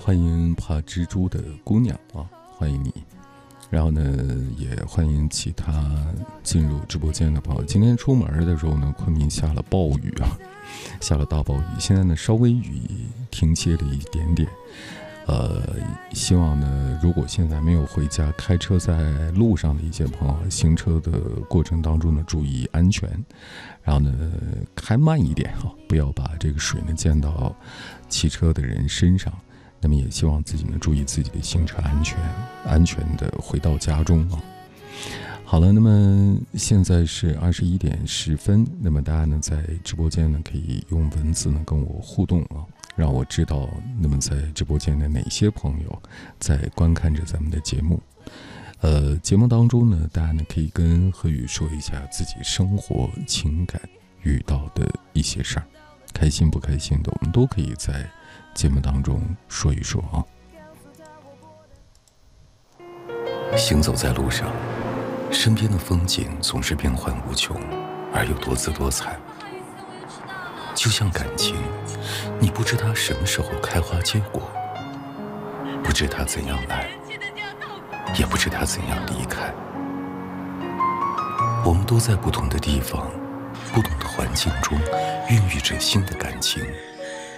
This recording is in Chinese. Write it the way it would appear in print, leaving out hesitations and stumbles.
欢迎怕蜘蛛的姑娘啊，欢迎你。然后呢，也欢迎其他进入直播间的朋友。今天出门的时候呢，昆明下了暴雨啊，下了大暴雨。现在呢，稍微雨停歇了一点点。希望呢，如果现在没有回家，开车在路上的一些朋友，行车的过程当中呢，注意安全，然后呢，开慢一点啊，不要把这个水呢溅到骑车的人身上。那么也希望自己呢注意自己的行车安全，安全的回到家中啊。好了，那么现在是21:10，那么大家呢在直播间呢可以用文字呢跟我互动啊，让我知道那么在直播间的哪些朋友在观看着咱们的节目。节目当中呢，大家呢可以跟何宇说一下自己生活情感遇到的一些事儿，开心不开心的，我们都可以在节目当中说一说啊。 行走在路上，身边的风景总是变幻无穷，而又多姿多彩。就像感情，你不知它什么时候开花结果，不知它怎样来，也不知它怎样离开。我们都在不同的地方、不同的环境中孕育着新的感情。